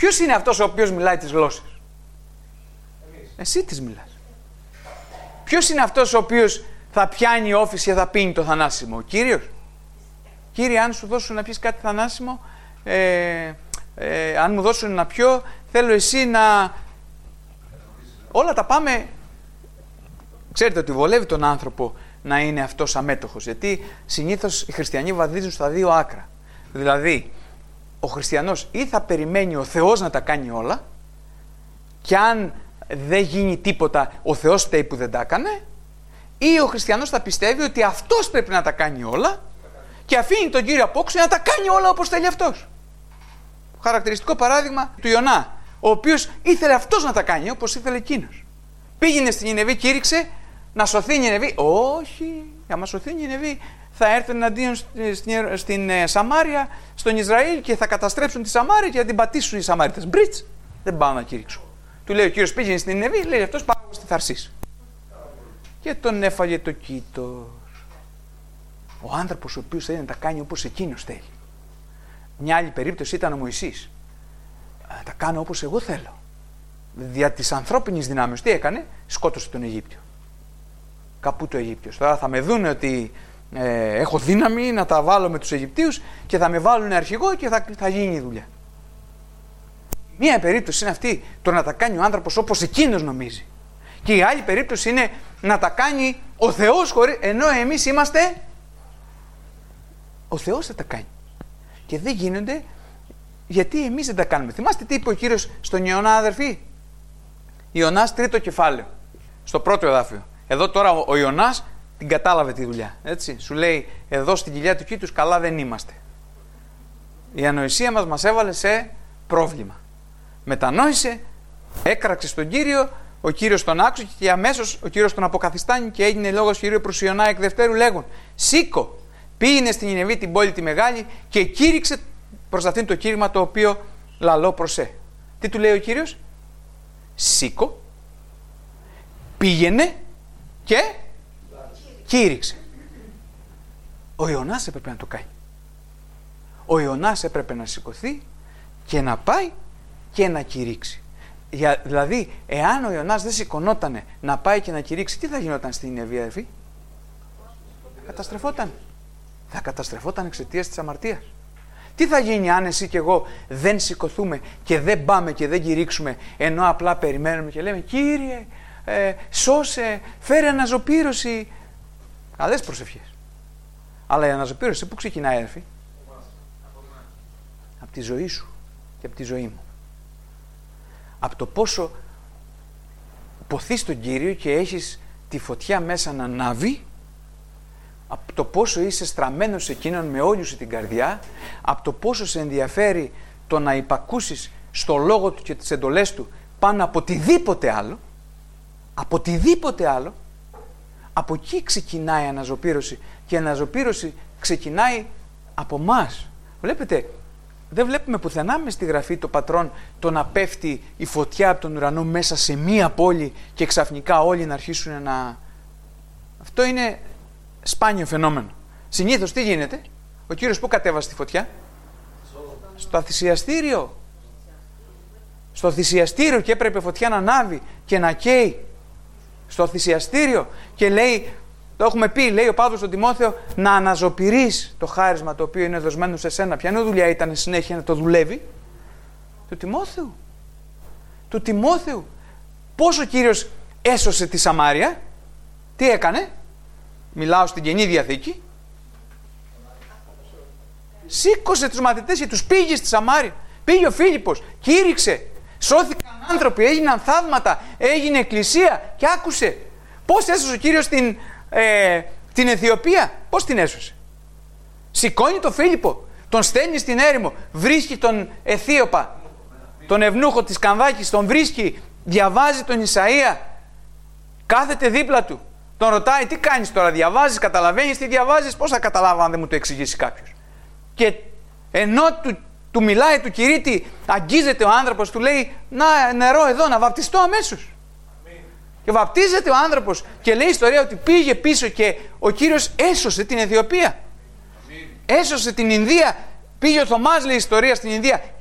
Ποιος είναι αυτός ο οποίος μιλάει τις γλώσσες? Εσύ τις μιλάς. Ποιος είναι αυτός ο οποίος θα πιάνει όφηση και θα πίνει το θανάσιμο? Ο Κύριος. Κύριε, αν σου δώσουν να πιεις κάτι θανάσιμο, αν μου δώσουν να πιω, θέλω εσύ να... Όλα τα πάμε... Ξέρετε ότι βολεύει τον άνθρωπο να είναι αυτός αμέτωχος, γιατί συνήθως οι χριστιανοί βαδίζουν στα δύο άκρα. Δηλαδή, ο χριστιανός ή θα περιμένει ο Θεός να τα κάνει όλα, και αν δεν γίνει τίποτα, ο Θεός φταίει που δεν τα έκανε, ή ο χριστιανός θα πιστεύει ότι αυτός πρέπει να τα κάνει όλα και αφήνει τον Κύριο απόξω να τα κάνει όλα όπως θέλει αυτός. Χαρακτηριστικό παράδειγμα του Ιωνά, ο οποίος ήθελε αυτός να τα κάνει όπως ήθελε εκείνος. Πήγαινε στην Νινεβή, κήρυξε να σωθεί η Νινεβή. Όχι, για να σωθεί η Νινεβή θα έρθουν εναντίον στην Σαμάρια, στον Ισραήλ, και θα καταστρέψουν τη Σαμάρια και θα την πατήσουν οι Σαμάριτες. Μπριτς, δεν πάω να κήρυξω. Του λέει ο Κύριος, πήγαινε στην Νινεβή, λέει αυτός, πάω στη Θαρσής. Και τον έφαγε το κήτος. Ο άνθρωπος ο οποίος θέλει να τα κάνει όπως εκείνος θέλει. Μια άλλη περίπτωση ήταν ο Μωυσής. Τα κάνω όπως εγώ θέλω. Δια της ανθρώπινης δυνάμεως τι έκανε? Σκότωσε τον Αιγύπτιο. Καπού το Αιγύπτιος. Τώρα θα με δούνε ότι έχω δύναμη να τα βάλω με τους Αιγυπτίους και θα με βάλουν αρχηγό και θα γίνει η δουλειά. Μία περίπτωση είναι αυτή, το να τα κάνει ο άνθρωπος όπως εκείνος νομίζει. Και η άλλη περίπτωση είναι να τα κάνει ο Θεός ενώ εμείς είμαστε... Ο Θεός θα τα κάνει. Και δεν γίνονται γιατί εμείς δεν τα κάνουμε. Θυμάστε τι είπε ο Κύριος στον Ιωνά, αδερφοί? Ιωνάς 3ο κεφάλαιο, στο πρώτο εδάφιο. Εδώ τώρα ο Ιωνάς την κατάλαβε τη δουλειά. Έτσι. Σου λέει, εδώ στην κοιλιά του κήτους καλά δεν είμαστε. Η ανοησία μας έβαλε σε πρόβλημα. Μετανόησε, έκραξε στον Κύριο, ο Κύριος τον άκουσε και αμέσως ο Κύριος τον αποκαθιστάνει και έγινε λόγος Κυρίου προς Ιωνά εκ δευτέρου λέγον, σήκω, πήγαινε στην Νινεβή την πόλη τη μεγάλη και κήρυξε προς αυτήν το κήρυγμα το οποίο λαλώ προσέ. Τι του λέει ο Κύριος? Σήκω, πήγαινε και κήρυξε. Ο Ιωνάς έπρεπε να το κάνει. Ο Ιωνάς έπρεπε να σηκωθεί και να πάει και να κηρύξει. Δηλαδή, εάν ο Ιωνάς δεν σηκωνότανε να πάει και να κηρύξει, τι θα γινόταν στην Νινεβή, αδερφοί? Θα καταστρεφόταν εξαιτίας της αμαρτίας. Τι θα γίνει αν εσύ και εγώ δεν σηκωθούμε και δεν πάμε και δεν κηρύξουμε, ενώ απλά περιμένουμε και λέμε, Κύριε, σώσε, φέρε αναζωπήρωση? Καλές προσευχές. Αλλά η αναζωπήρωση πού ξεκινάει, αδερφοί? Από τη ζωή σου και από τη ζωή μου. Από το πόσο ποθείς τον Κύριο και έχεις τη φωτιά μέσα να ανάβει, από το πόσο είσαι στραμμένος σε εκείνον με όλη σου την καρδιά, από το πόσο σε ενδιαφέρει το να υπακούσεις στο λόγο του και τις εντολές του πάνω από οτιδήποτε άλλο, από εκεί ξεκινάει η αναζωπήρωση, και η αναζωπήρωση ξεκινάει από μας. Βλέπετε, δεν βλέπουμε πουθενά μες στη Γραφή το πατρόν το να πέφτει η φωτιά από τον ουρανό μέσα σε μία πόλη και ξαφνικά όλοι να αρχίσουν να... Αυτό είναι σπάνιο φαινόμενο. Συνήθως τι γίνεται? Ο Κύριος πού κατέβασε τη φωτιά? Στο θυσιαστήριο. Στο θυσιαστήριο, και έπρεπε η φωτιά να ανάβει και να καίει στο θυσιαστήριο, και λέει, το έχουμε πει, λέει ο Παύλος στον Τιμόθεο, να αναζωπηρείς το χάρισμα το οποίο είναι δοσμένο σε σένα. Ποια δουλειά ήταν συνέχεια να το δουλεύει? Του Τιμόθεου. Πώς ο Κύριος έσωσε τη Σαμάρια? Τι έκανε? Μιλάω στην Καινή Διαθήκη. Σήκωσε τους μαθητές και τους πήγε στη Σαμάρια. Πήγε ο Φίλιππος, κήρυξε, σώθηκαν άνθρωποι, έγιναν θαύματα, έγινε εκκλησία, και άκουσε. Πώς έσωσε ο Κύριος την Αιθιοπία? Πώς την έσωσε? Σηκώνει τον Φίλιππο, τον στέλνει στην έρημο, βρίσκει τον Αιθίωπα, τον ευνούχο της Κανδάκης, τον βρίσκει, διαβάζει τον Ισαΐα, κάθεται δίπλα του, τον ρωτάει, τι κάνεις τώρα, διαβάζεις, καταλαβαίνεις τι διαβάζεις? Πώς θα καταλάβω αν δεν μου το εξηγήσει κάποιος? Και ενώ του μιλάει, του κηρύττει, αγγίζεται ο άνθρωπος, του λέει, να, νερό εδώ, να βαπτιστώ αμέσως. Και βαπτίζεται ο άνθρωπος και λέει η ιστορία ότι πήγε πίσω και ο Κύριος έσωσε την Αιθιοπία. Έσωσε την Ινδία. Πήγε ο Θωμάς, λέει η ιστορία, στην Ινδία.